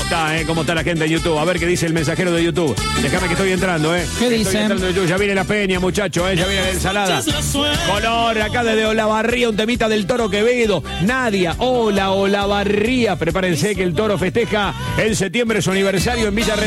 ¿Cómo está la gente en YouTube? A ver qué dice el mensajero de YouTube. Déjame que estoy entrando, ¿Qué dicen? Ya viene la peña, muchachos, ya viene la ensalada. Color, acá desde Olavarría, un temita del Toro Quevedo. Nadia, hola, Olavarría. Prepárense que el Toro festeja en septiembre su aniversario en Villa